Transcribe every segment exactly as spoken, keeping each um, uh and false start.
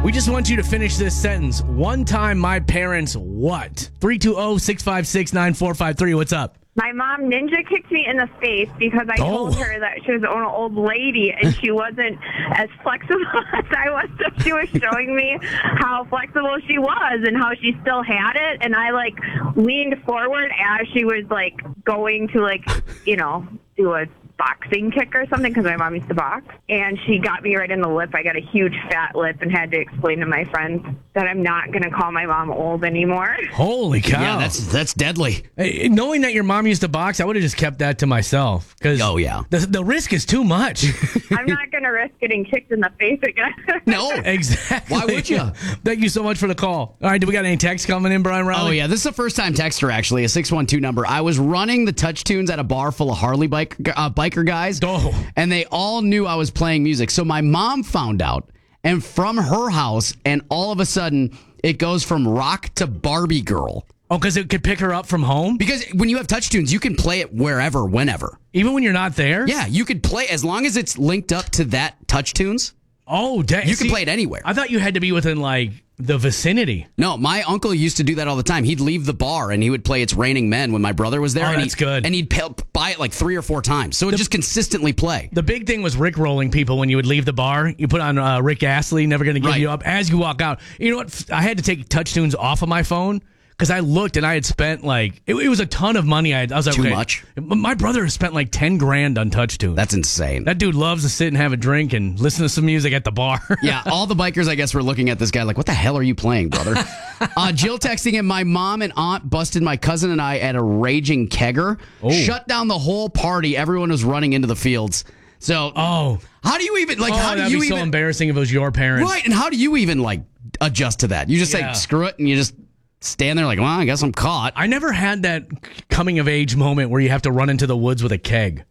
We just want you to finish this sentence. One time my parents what? three two zero, six five six, nine four five three. What's up? My mom ninja kicked me in the face because I Oh. told her that she was an old lady and she wasn't as flexible as I was. So she was showing me how flexible she was and how she still had it. And I, like, leaned forward as she was, like, going to, like, you know, do a boxing kick or something because my mom used to box. And she got me right in the lip. I got a huge fat lip and had to explain to my friends that I'm not going to call my mom old anymore. Holy cow. Yeah, that's that's deadly. Hey, knowing that your mom used to box, I would have just kept that to myself. Cause Oh, yeah. The, the risk is too much. I'm not going to risk getting kicked in the face again. No. Exactly. Why would you? Thank you so much for the call. All right, do we got any texts coming in, Brian Riley? Oh, yeah. This is a first-time texter, actually, a six one two number. I was running the touch tunes at a bar full of Harley bike, uh, biker guys, Oh. and they all knew I was playing music. So my mom found out, and from her house, and all of a sudden, it goes from rock to Barbie girl. Oh, because it could pick her up from home? Because when you have touch tunes, you can play it wherever, whenever. Even when you're not there? Yeah, you could play, as long as it's linked up to that touch tunes, Oh, dang. you can See, play it anywhere. I thought you had to be within, like, the vicinity. No, my uncle used to do that all the time. He'd leave the bar and he would play It's Raining Men when my brother was there. Oh, and that's he'd, good. And he'd pay, buy it like three or four times. So it just consistently play. The big thing was Rick rolling people when you would leave the bar. You put on uh, Rick Astley, Never Gonna Give Right. You Up, as you walk out. You know what? I had to take touch tunes off of my phone because I looked and I had spent like, it, it was a ton of money. I, had, I was like, Too okay. much? My brother has spent like ten grand on touch tunes. That's insane. That dude loves to sit and have a drink and listen to some music at the bar. Yeah, all the bikers, I guess, were looking at this guy like, what the hell are you playing, brother? uh, Jill texting him, my mom and aunt busted my cousin and I at a raging kegger. Oh. Shut down the whole party. Everyone was running into the fields. So, Oh. how do you even, like, oh, how do that'd you be even. so embarrassing if it was your parents. Right, and how do you even, like, adjust to that? You just Yeah. say, screw it, and you just stand there like, well, I guess I'm caught. I never had that coming of age moment where you have to run into the woods with a keg.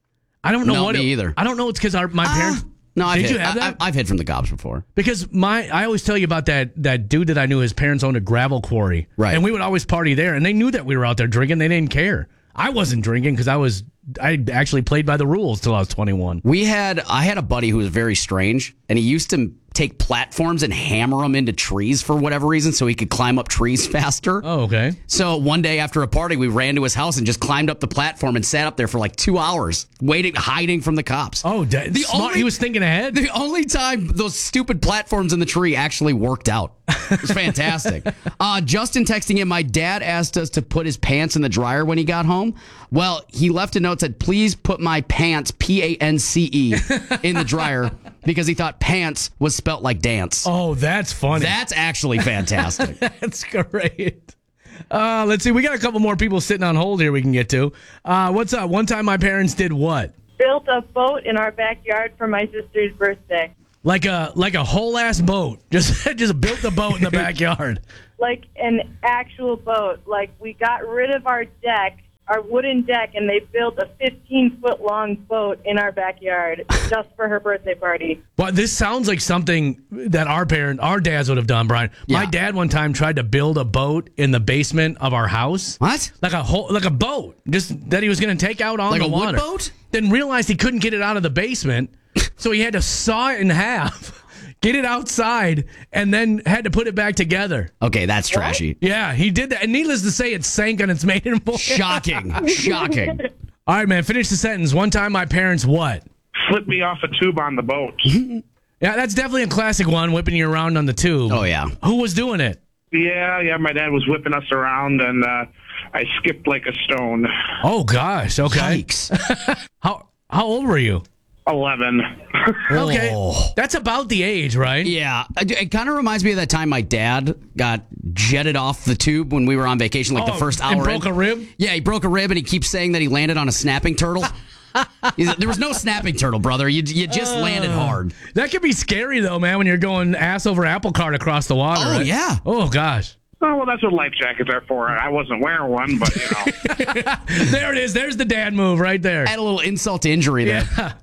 I don't know No, what me it- either. I don't know. It's because my parents. No, I've Did hid. you have I- that? I- I've hid from the cops before. Because my, I always tell you about that that dude that I knew. His parents owned a gravel quarry, Right. And we would always party there, and they knew that we were out there drinking. They didn't care. I wasn't drinking because I was, I actually played by the rules till I was twenty-one. We had, I had a buddy who was very strange, and he used to take platforms and hammer them into trees for whatever reason so he could climb up trees faster. Oh, okay. So one day after a party, we ran to his house and just climbed up the platform and sat up there for like two hours, waiting, hiding from the cops. Oh, da- The smart. only- He was thinking ahead. The only time those stupid platforms in the tree actually worked out. It was fantastic. uh, Justin texting in, my dad asked us to put his pants in the dryer when he got home. Well, he left a note that said, please put my pants, P A N C E, in the dryer because he thought pants was spelt like dance. Oh, that's funny. That's actually fantastic. That's great. Uh, let's see. We got a couple more people sitting on hold here we can get to. Uh, what's up? One time my parents did what? Built a boat in our backyard for my sister's birthday. Like a like a whole ass boat. Just just built a boat in the backyard. Like an actual boat. Like, we got rid of our deck, our wooden deck, and they built a fifteen-foot-long boat in our backyard just for her birthday party. Well, this sounds like something that our parent, our dads would have done, Brian. My Yeah. dad one time tried to build a boat in the basement of our house. What? Like a whole, like a boat, just that he was going to take out on Like the a wood water. boat? Then realized he couldn't get it out of the basement, so he had to saw it in half, get it outside, and then had to put it back together. Okay, that's trashy. Yeah, he did that, and needless to say, it sank on its maiden voyage. Shocking. Shocking. All right, man, finish the sentence. One time, my parents what? Flipped me off a tube on the boat. Yeah, that's definitely a classic one, whipping you around on the tube. Oh, yeah. Who was doing it? Yeah, yeah, my dad was whipping us around, and uh, I skipped like a stone. Oh gosh, okay. Yikes. How how old were you? eleven. Okay, Oh. that's about the age, right? Yeah, it, it kind of reminds me of that time my dad got jetted off the tube when we were on vacation, like Oh, the first hour. and broke in. a rib? Yeah, he broke a rib, and he keeps saying that he landed on a snapping turtle. He's- there was no snapping turtle, brother. You you just landed hard. That could be scary though, man, when you're going ass over apple cart across the water. Oh, right? yeah. Oh gosh. Oh, well, that's what life jackets are for. I wasn't wearing one, but, you know. There it is. There's the dad move right there. Add a little insult to injury there. Yeah.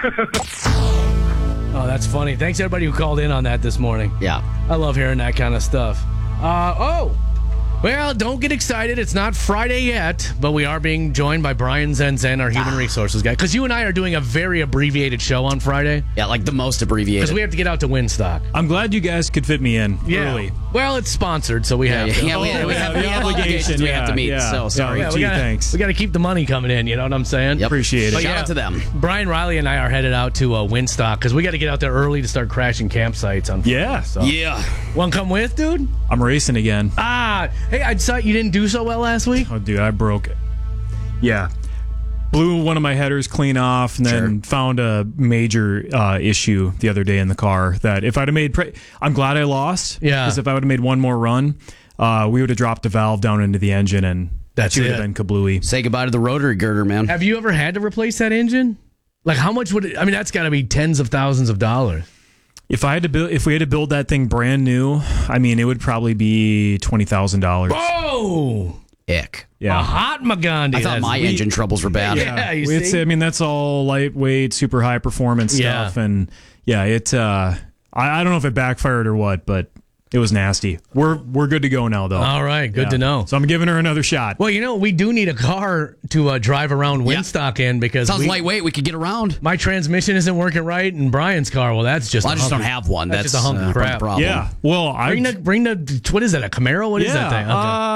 Oh, that's funny. Thanks everybody who called in on that this morning. Yeah. I love hearing that kind of stuff. Uh, oh, Well, don't get excited. It's not Friday yet, but we are being joined by Brian Zenzen, our human resources guy. Because you and I are doing a very abbreviated show on Friday. Yeah, like the most abbreviated. Because we have to get out to Winstock. I'm glad you guys could fit me in Yeah. early. Well, it's sponsored, so we Yeah, have yeah, to. yeah, we, Oh, we yeah, have, the we have obligation, obligations we have to yeah, meet. yeah. So sorry. Yeah, Yeah, we Gee, gotta, thanks. we got to keep the money coming in, you know what I'm saying? Yep. Appreciate it. Shout yeah. out to them. Brian Riley and I are headed out to uh, Winstock because we got to get out there early to start crashing campsites on Friday. Yeah. So. Yeah. Want to come with, dude? I'm racing again. Ah, hey, I saw you didn't do so well last week. Oh, dude, I broke it. Yeah. Blew one of my headers clean off and then Sure. found a major uh, issue the other day in the car that if I'd have made, pre- I'm glad I lost. Yeah. Because if I would have made one more run, uh, we would have dropped the valve down into the engine and That's she would it. have been kablooey. Say goodbye to the rotary girder, man. Have you ever had to replace that engine? Like, how much would it? I mean, that's got to be tens of thousands of dollars. If I had to build, if we had to build that thing brand new, I mean, it would probably be twenty thousand dollars. Oh, Ick. a Yeah. hot Magandhi. I thought That's- my we- engine troubles were bad. Yeah, you it's, see? I mean, that's all lightweight, super high performance Yeah. stuff, and yeah, it. Uh, I, I don't know if it backfired or what, but it was nasty. We're we're good to go now, though. All right, good Yeah. to know. So I'm giving her another shot. Well, you know, we do need a car to uh, drive around Yeah. Winstock in because Sounds we- lightweight. We could get around. my transmission isn't working right, and Brian's car. Well, that's just. Well, a I just hunk don't of- have one. That's, That's, just a hunk uh, of crap. problem. Yeah. Well, I Bring the bring the what is that? A Camaro? What is yeah. that thing?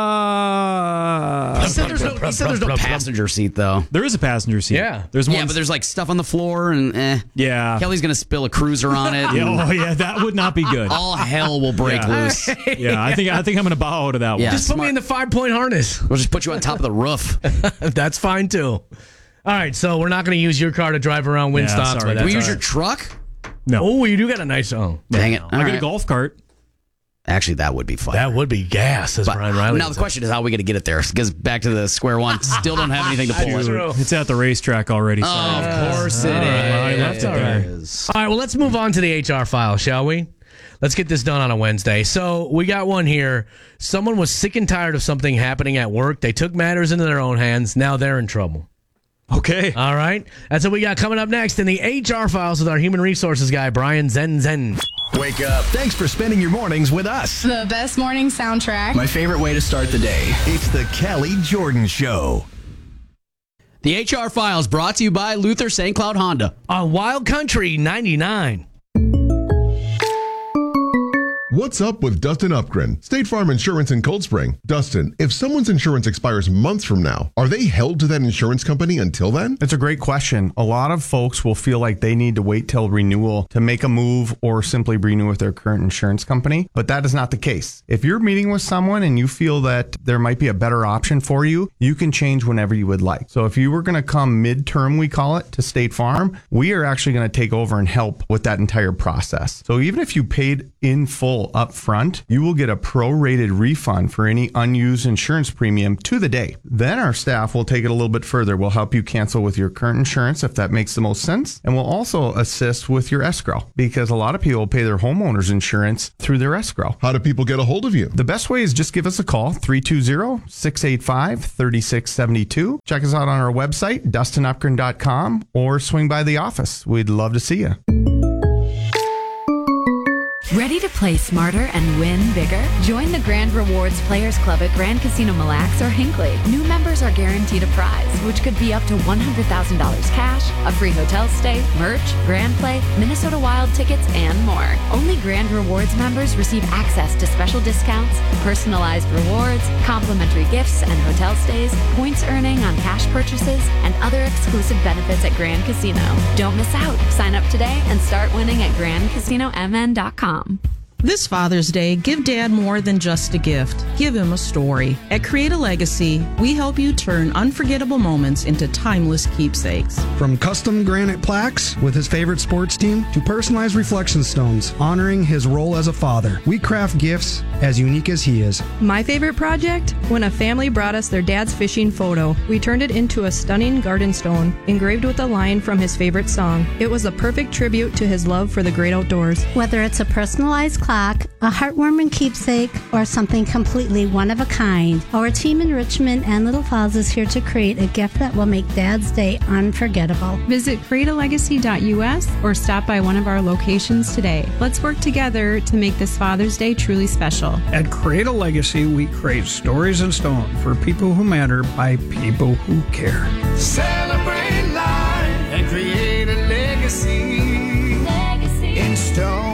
Okay. Uh, He said there's no, he said there's no passenger seat though. there is a passenger seat. Yeah. There's one. Yeah, but there's like stuff on the floor and eh. yeah. Kelly's gonna spill a cruiser on it. Yeah, and oh yeah, that would not be good. all hell will break Yeah. loose. Yeah, I think I think I'm gonna bow out of that Yeah. one. Just put me smart. in the five point harness. We'll just put you on top of the roof. That's fine too. All right, so we're not going to use your car to drive around Yeah, Winstock. sorry. but Do that's we use all your right. truck? No, Oh, you do got a nice oh. Dang it. I All got a right. golf cart. Actually, that would be fun. That would be gas, as But Brian Riley. now would the say. question is how are we going to get it there? Because back to the square one, still don't have anything to pull That's it. true. It's at the racetrack already. Oh, sorry. of course it is. I left it all there. right. All right, well, let's move on to the H R file, shall we? Let's get this done on a Wednesday. So we got one here. Someone was sick and tired of something happening at work. They took matters into their own hands. Now they're in trouble. Okay. All right. That's what we got coming up next in the H R files with our human resources guy, Brian Zenzen. Wake up. Thanks for spending your mornings with us. The best morning soundtrack. My favorite way to start the day. It's the Kelly Jordan Show. The H R Files brought to you by Luther Saint Cloud Honda. On Wild Country ninety-nine. What's up with Dustin Upgren, State Farm Insurance in Cold Spring? Dustin, if someone's insurance expires months from now, are they held to that insurance company until then? It's a great question. A lot of folks will feel like they need to wait till renewal to make a move or simply renew with their current insurance company, but that is not the case. If you're meeting with someone and you feel that there might be a better option for you, you can change whenever you would like. So if you were going to come midterm, we call it, to State Farm, we are actually going to take over and help with that entire process. So even if you paid in full up front, you will get a prorated refund for any unused insurance premium to the day. Then our staff will take it a little bit further. We'll help you cancel with your current insurance if that makes the most sense. And we'll also assist with your escrow because a lot of people pay their homeowner's insurance through their escrow. How do people get a hold of you? The best way is just give us a call, three two zero, six eight five, three six seven two. Check us out on our website, dustin upgren dot com, or swing by the office. We'd love to see you. Ready to play smarter and win bigger? Join the Grand Rewards Players Club at Grand Casino Mille Lacs or Hinckley. New members are guaranteed a prize, which could be up to one hundred thousand dollars cash, a free hotel stay, merch, Grand Play, Minnesota Wild tickets, and more. Only Grand Rewards members receive access to special discounts, personalized rewards, complimentary gifts and hotel stays, points earning on cash purchases, and other exclusive benefits at Grand Casino. Don't miss out. Sign up today and start winning at grand casino m n dot com. This Father's Day, give Dad more than just a gift. Give him a story. At Create a Legacy, we help you turn unforgettable moments into timeless keepsakes. From custom granite plaques with his favorite sports team to personalized reflection stones honoring his role as a father, we craft gifts as unique as he is. My favorite project? When a family brought us their dad's fishing photo. We turned it into a stunning garden stone, engraved with a line from his favorite song. It was a perfect tribute to his love for the great outdoors. Whether it's a personalized cloud clock, a heartwarming keepsake, or something completely one of a kind, our team in Richmond and Little Falls is here to create a gift that will make Dad's Day unforgettable. Visit create a legacy dot U S or stop by one of our locations today. Let's work together to make this Father's Day truly special. At Create a Legacy, we create stories in stone for people who matter by people who care. Celebrate life and create a legacy, legacy. In stone.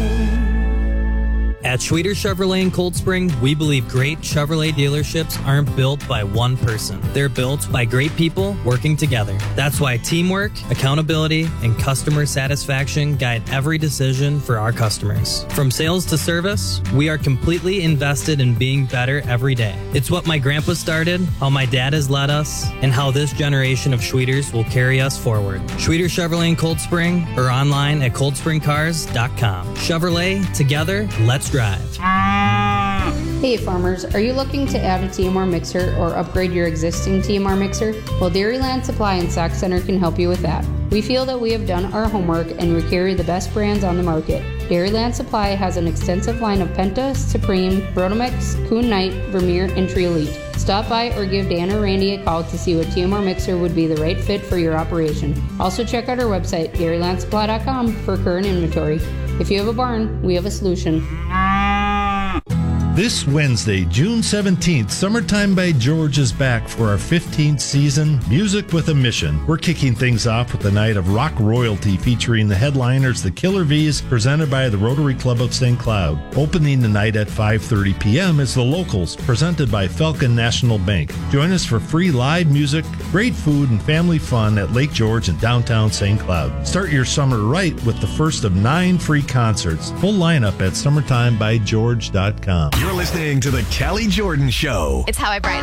At Schweter Chevrolet in Cold Spring, we believe great Chevrolet dealerships aren't built by one person. They're built by great people working together. That's why teamwork, accountability, and customer satisfaction guide every decision for our customers. From sales to service, we are completely invested in being better every day. It's what my grandpa started, how my dad has led us, and how this generation of Schweters will carry us forward. Schweter Chevrolet in Cold Spring or online at cold spring cars dot com. Chevrolet, together, let's drive. Hey farmers, are you looking to add a T M R mixer or upgrade your existing T M R mixer? Well, Dairyland Supply and Sac Center can help you with that. We feel that we have done our homework and we carry the best brands on the market. Dairyland Supply has an extensive line of Penta, Supreme, Brotomix, Kuhn Knight, Vermeer, and Tree Elite. Stop by or give Dan or Randy a call to see what T M R mixer would be the right fit for your operation. Also check out our website, dairyland supply dot com, for current inventory. If you have a barn, we have a solution. This Wednesday, June seventeenth, Summertime by George is back for our fifteenth season, Music with a Mission. We're kicking things off with a night of rock royalty featuring the headliners, the Killer V's, presented by the Rotary Club of Saint Cloud. Opening the night at five thirty p.m. is The Locals, presented by Falcon National Bank. Join us for free live music, great food, and family fun at Lake George in downtown Saint Cloud. Start your summer right with the first of nine free concerts. Full lineup at summertime by george dot com. You're listening to The Callie Jordan Show. It's how I brighten